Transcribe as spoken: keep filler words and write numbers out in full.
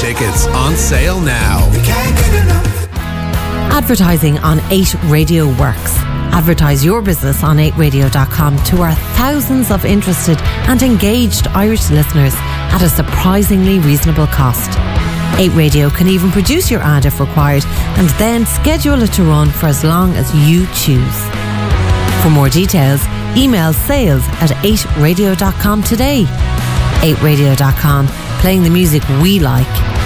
tickets on sale now. We can't get enough. Advertising on eight Radio works. Advertise your business on eight radio dot com to our thousands of interested and engaged Irish listeners at a surprisingly reasonable cost. eight Radio can even produce your ad if required and then schedule it to run for as long as you choose. For more details, email sales at eight radio dot com today. eight radio dot com, playing the music we like